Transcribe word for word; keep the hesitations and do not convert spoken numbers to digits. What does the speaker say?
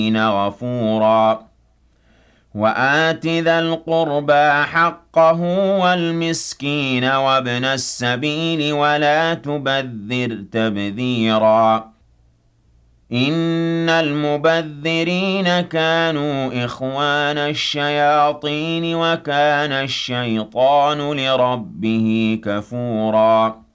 غفورا وآت ذا القربى حقه والمسكين وابن السبيل ولا تبذر تبذيرا إن المبذرين كانوا إخوان الشياطين وكان الشيطان لربه كفورا